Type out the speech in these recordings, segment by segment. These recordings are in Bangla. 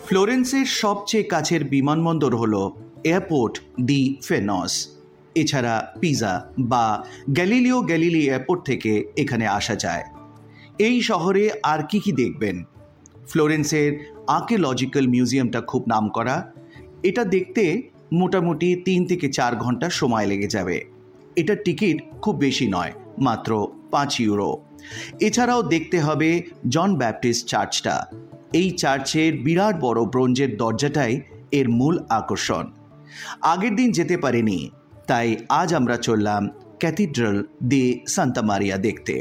ফ্লোরেন্সের সবচেয়ে কাছের বিমানবন্দর হল এয়ারপোর্ট দি ফেনস। এছাড়া পিজা বা গ্যালিলিও গ্যালিলি এয়ারপোর্ট থেকে এখানে আসা যায়। এই শহরে আর কি দেখবেন? ফ্লোরেন্সের আর্কিওলজিক্যাল মিউজিয়ামটা খুব নামকরা। এটা দেখতে মোটামুটি 3 থেকে 4 ঘন্টা সময় লেগে যাবে। এটার টিকিট খুব বেশি নয়, মাত্র 5 ইউরো। এছাড়াও দেখতে হবে জন ব্যাপটিস্ট চার্চটা। এই চার্চের বিরাট বড় ব্রোঞ্জের দরজাটাই এর মূল আকর্ষণ। আগের দিন যেতে পারিনি, তাই আজ আমরা চললাম ক্যাথিড্রাল দি সান্তা মারিয়া দেখতে।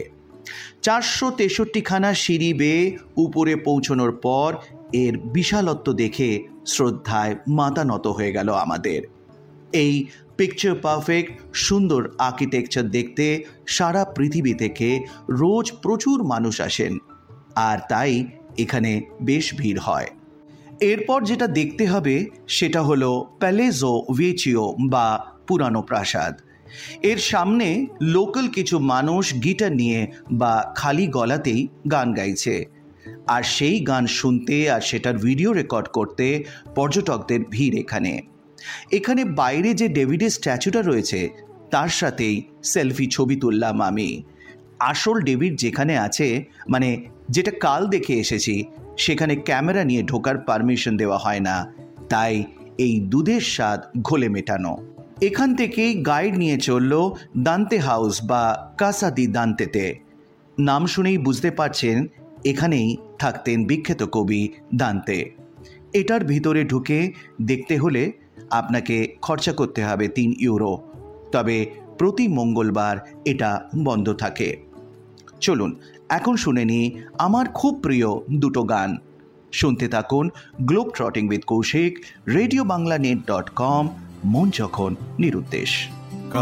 463খানা সিঁড়ি বেয়ে উপরে পৌঁছানোর পর এর বিশালত্ব দেখে শ্রদ্ধায় মাথা নত হয়ে গেল আমাদের। এই পিকচার পারফেক্ট সুন্দর আর্কিটেকচার দেখতে সারা পৃথিবী থেকে রোজ প্রচুর মানুষ আসেন, আর তাই এখানে বেশ ভিড় হয়। এরপর যেটা দেখতে হবে সেটা হলো প্যালেজো ভেচিও বা পুরানো প্রাসাদ। এর সামনে লোকাল কিছু মানুষ গিটার নিয়ে বা খালি গলাতেই গান গাইছে, আর সেই গান শুনতে আর সেটার ভিডিও রেকর্ড করতে পর্যটকদের ভিড়। এখানে বাইরে যে ডেভিডের স্ট্যাচুটা রয়েছে তার সাথেই সেলফি ছবি তুললাম আমি। আসল ডেভিড যেখানে আছে, মানে যেটা কাল দেখে এসেছি, সেখানে ক্যামেরা নিয়ে ঢোকার পারমিশন দেওয়া হয় না, তাই এই দুধের স্বাদ ঘোলে মেটানো। এখান থেকেই গাইড নিয়ে চলল দান্তে হাউস বা কাসা দি দান্তেতে। নাম শুনেই বুঝতে পারছেন এখানেই থাকতেন বিখ্যাত কবি দান্তে। এটার ভিতরে ঢুকে দেখতে হলে আপনাকে খরচা করতে হবে 3 ইউরো, তবে প্রতি মঙ্গলবার এটা বন্ধ থাকে। চলুন এখন শুনে নিই আমার খুব প্রিয় দুটো গান। শুনতে থাকুন globe ট্রটিং with Kaushik, radio Bangla net.com, মন যখন নিরুদ্দেশ।